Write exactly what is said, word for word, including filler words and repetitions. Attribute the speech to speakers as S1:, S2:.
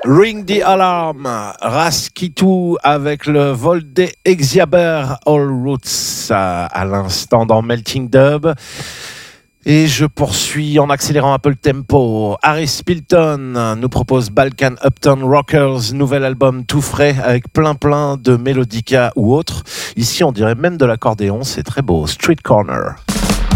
S1: Ring the Alarm, Raskitu avec le vol des Exiaber All Roots à l'instant dans Melting Dub. Et je poursuis en accélérant un peu le tempo. Harry Spilton nous propose Balkan Uptown Rockers, nouvel album tout frais avec plein plein de mélodica ou autres. Ici on dirait même de l'accordéon, c'est très beau. Street Corner.